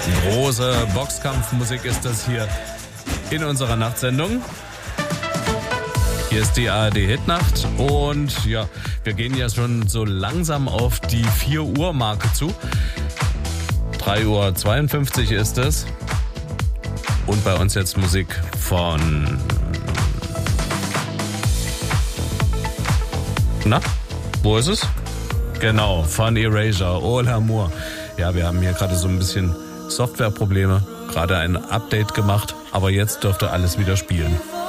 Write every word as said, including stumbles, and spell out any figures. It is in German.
Große Boxkampfmusik ist das hier in unserer Nachtsendung. Hier ist die A R D Hitnacht und ja, wir gehen ja schon so langsam auf die vier Uhr Marke zu. drei Uhr zweiundfünfzig ist es. Und bei uns jetzt Musik von... Na, wo ist es? Genau, von Erasure, Oh l'Amour. Ja, wir haben hier gerade so ein bisschen Softwareprobleme, gerade ein Update gemacht, aber jetzt dürfte alles wieder spielen.